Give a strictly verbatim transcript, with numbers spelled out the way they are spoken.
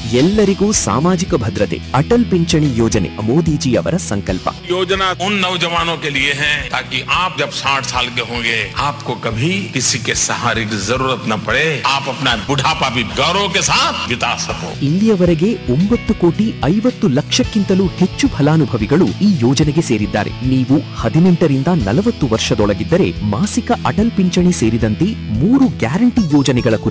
ಎಲ್ಲರಿಗೂ ಸಾಮಾಜಿಕ ಭದ್ರತೆ ಅಟಲ್ ಪಿಂಚಣಿ ಯೋಜನೆ ಮೋದಿಜಿಯವರ ಸಂಕಲ್ಪ. योजना उन नौजवानों के लिए है ताकि आप जब साठ साल के होंगे आपको कभी किसी के सहारे की जरूरत न पड़े, आप अपना बुढ़ापा भी गौरव के साथ बिता सको. ಇಲ್ಲಿಯವರೆಗೆ ಒಂಬತ್ತು ಕೋಟಿ ಐವತ್ತು ಲಕ್ಷಕ್ಕಿಂತಲೂ ಹೆಚ್ಚು ಫಲಾನುಭವಿಗಳು ಈ ಯೋಜನೆಗೆ ಸೇರಿದ್ದಾರೆ. ನೀವು ಹದಿನೆಂಟರಿಂದ ನಲವತ್ತು ವರ್ಷದೊಳಗಿದ್ದರೆ ಮಾಸಿಕ ಅಟಲ್ ಪಿಂಚಣಿ ಸೇರಿದಂತೆ ಮೂರು ಗ್ಯಾರಂಟಿ ಯೋಜನೆಗಳ